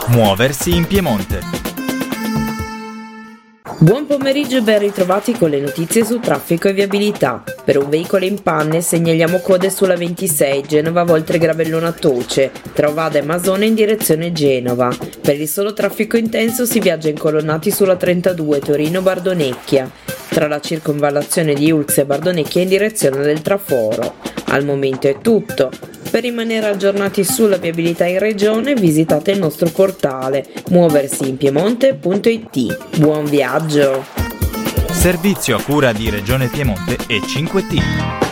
Muoversi in Piemonte. Buon pomeriggio e ben ritrovati con le notizie su traffico e viabilità. Per un veicolo in panne segnaliamo code sulla 26 Genova Voltre Gravellona Toce, tra Ovada e Masone in direzione Genova. Per il solo traffico intenso si viaggia incolonnati sulla 32 Torino Bardonecchia, tra la circonvallazione di Ulx e Bardonecchia in direzione del traforo. Al momento è tutto. Per rimanere aggiornati sulla viabilità in regione visitate il nostro portale muoversiinpiemonte.it. Buon viaggio! Servizio a cura di Regione Piemonte e 5T.